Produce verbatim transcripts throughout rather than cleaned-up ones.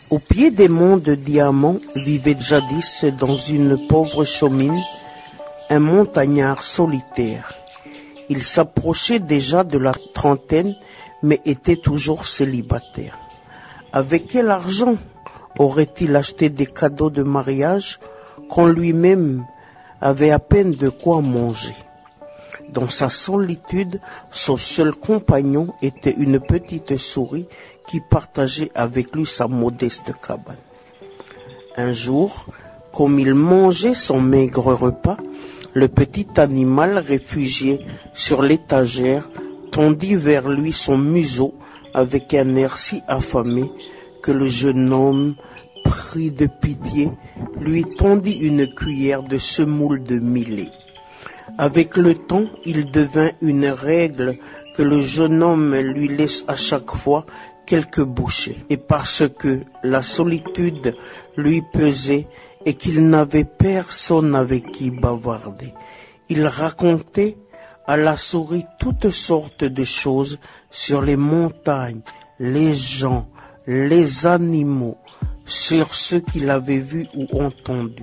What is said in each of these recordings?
Au pied des monts de diamants vivait jadis dans une pauvre chaumine un montagnard solitaire. Il s'approchait déjà de la trentaine, mais était toujours célibataire. Avec quel argent aurait-il acheté des cadeaux de mariage quand lui-même avait à peine de quoi manger? Dans sa solitude, son seul compagnon était une petite souris qui partageait avec lui sa modeste cabane. Un jour, comme il mangeait son maigre repas, le petit animal réfugié sur l'étagère tendit vers lui son museau avec un air si affamé que le jeune homme, pris de pitié, lui tendit une cuillère de semoule de millet. Avec le temps, il devint une règle que le jeune homme lui laisse à chaque fois quelques bouchées. Et parce que la solitude lui pesait et qu'il n'avait personne avec qui bavarder, il racontait à la souris toutes sortes de choses sur les montagnes, les gens, les animaux, sur ce qu'il avait vu ou entendu.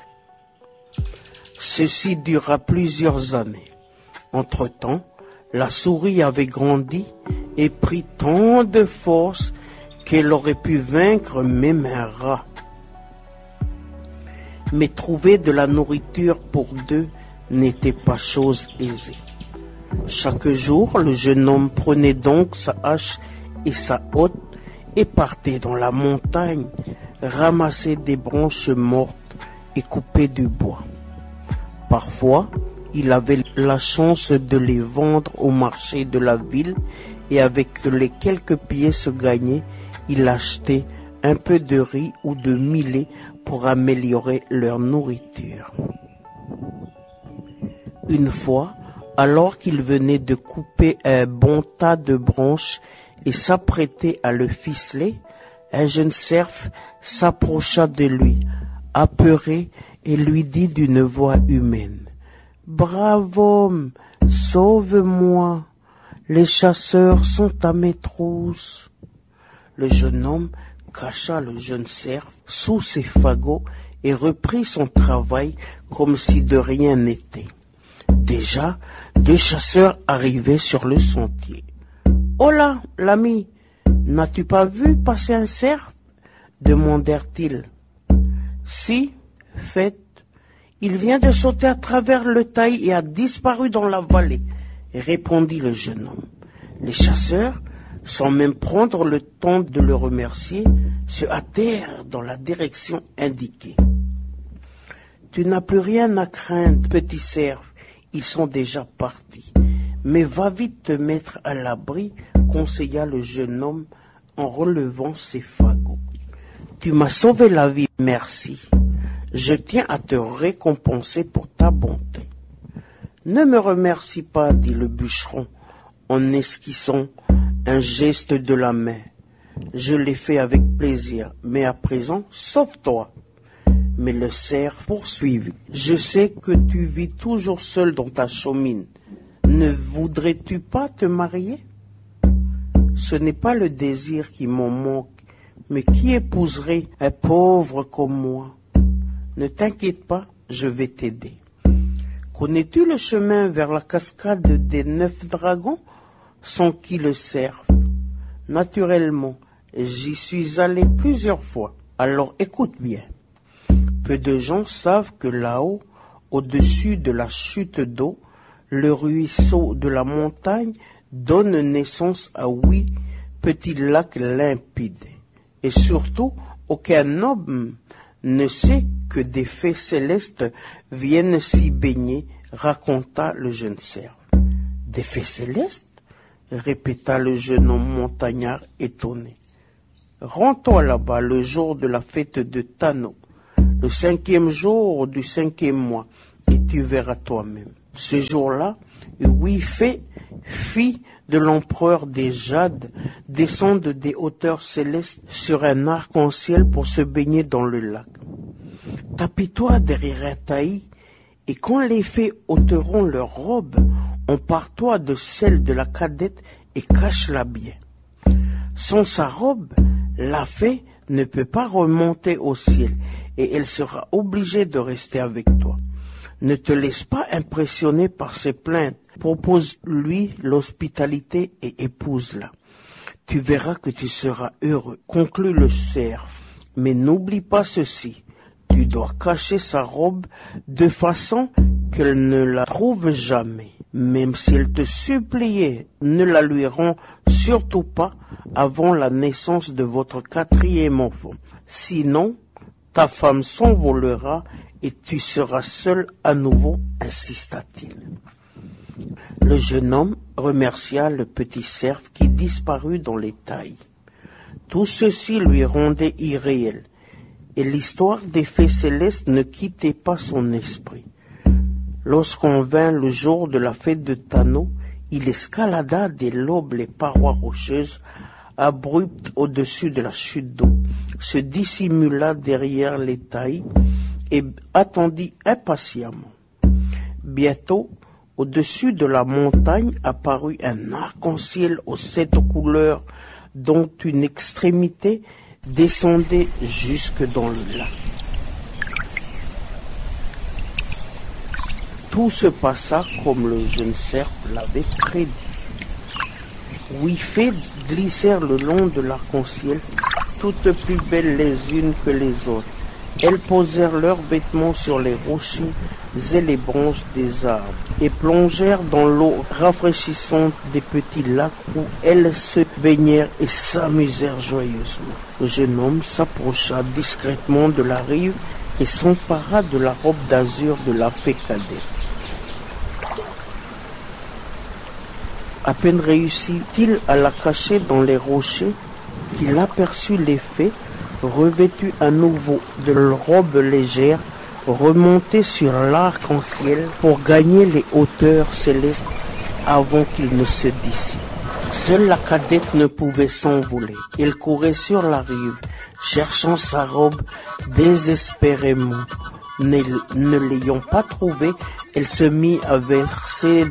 Ceci dura plusieurs années. Entre-temps, la souris avait grandi et pris tant de force qu'elle aurait pu vaincre même un rat. Mais trouver de la nourriture pour deux n'était pas chose aisée. Chaque jour, le jeune homme prenait donc sa hache et sa hotte et partait dans la montagne, ramasser des branches mortes et couper du bois. Parfois, il avait la chance de les vendre au marché de la ville et avec les quelques pièces gagnées, il achetait un peu de riz ou de millet pour améliorer leur nourriture. Une fois, alors qu'il venait de couper un bon tas de branches et s'apprêtait à le ficeler, un jeune cerf s'approcha de lui, apeuré, et lui dit d'une voix humaine: « Brave homme, sauve-moi, les chasseurs sont à mes trousses. » Le jeune homme cacha le jeune cerf sous ses fagots et reprit son travail comme si de rien n'était. Déjà, deux chasseurs arrivaient sur le sentier. « Hola, l'ami, n'as-tu pas vu passer un cerf ?» demandèrent-ils. « Si, fait, il vient de sauter à travers le taillis et a disparu dans la vallée, » répondit le jeune homme. Les chasseurs, sans même prendre le temps de le remercier, se hâtèrent dans la direction indiquée. « Tu n'as plus rien à craindre, petit cerf, ils sont déjà partis. Mais va vite te mettre à l'abri, » conseilla le jeune homme en relevant ses fagots. « Tu m'as sauvé la vie, merci. Je tiens à te récompenser pour ta bonté. »« Ne me remercie pas, » dit le bûcheron en esquissant un geste de la main. « Je l'ai fait avec plaisir, mais à présent, sauve-toi. » Mais le cerf poursuivit. « Je sais que tu vis toujours seul dans ta chaumine. Ne voudrais-tu pas te marier ? Ce n'est pas le désir qui m'en manque, mais qui épouserait un pauvre comme moi ? Ne t'inquiète pas, je vais t'aider. Connais-tu le chemin vers la cascade des neuf dragons ? S'enquit le cerf. Naturellement, j'y suis allé plusieurs fois. Alors écoute bien. Peu de gens savent que là-haut, au-dessus de la chute d'eau, le ruisseau de la montagne donne naissance à huit petits lacs limpides. Et surtout, aucun homme ne sait que des fées célestes viennent s'y baigner, raconta le jeune cerf. « Des fées célestes ?» répéta le jeune homme montagnard étonné. « Rends-toi là-bas le jour de la fête de Tano, le cinquième jour du cinquième mois, et tu verras toi-même. Ce jour-là, huit fées, filles de l'empereur des Jades, descendent des hauteurs célestes sur un arc-en-ciel pour se baigner dans le lac. Tapis-toi derrière un taillis, et quand les fées ôteront leurs robes, empare-toi de celle de la cadette et cache-la bien. Sans sa robe, la fée ne peut pas remonter au ciel et elle sera obligée de rester avec toi. Ne te laisse pas impressionner par ses plaintes. Propose-lui l'hospitalité et épouse-la. Tu verras que tu seras heureux. Conclut le cerf. Mais n'oublie pas ceci. Tu dois cacher sa robe de façon qu'elle ne la trouve jamais. Même si elle te suppliait, ne la lui rends surtout pas avant la naissance de votre quatrième enfant. Sinon, ta femme s'envolera et tu seras seul à nouveau, insista-t-il. Le jeune homme remercia le petit cerf qui disparut dans les tailles. Tout ceci lui rendait irréel, et l'histoire des fées célestes ne quittait pas son esprit. Lorsqu'on vint le jour de la fête de Tano, il escalada dès l'aube les parois rocheuses, abruptes au-dessus de la chute d'eau, se dissimula derrière les tailles et attendit impatiemment. Bientôt, au-dessus de la montagne apparut un arc-en-ciel aux sept couleurs dont une extrémité descendait jusque dans le lac. Tout se passa comme le jeune cerf l'avait prédit. Huit fées glissèrent le long de l'arc-en-ciel, toutes plus belles les unes que les autres. Elles posèrent leurs vêtements sur les rochers et les branches des arbres et plongèrent dans l'eau rafraîchissante des petits lacs où elles se baignèrent et s'amusèrent joyeusement. Le jeune homme s'approcha discrètement de la rive et s'empara de la robe d'azur de la fée cadette. À peine réussit-il à la cacher dans les rochers qu'il aperçut les fées revêtues à nouveau de leurs robes légères, remonter sur l'arc-en-ciel pour gagner les hauteurs célestes avant qu'il ne se dissipe. Seule la cadette ne pouvait s'envoler. Elle courait sur la rive, cherchant sa robe désespérément. Ne, ne l'ayant pas trouvée, elle se mit à verser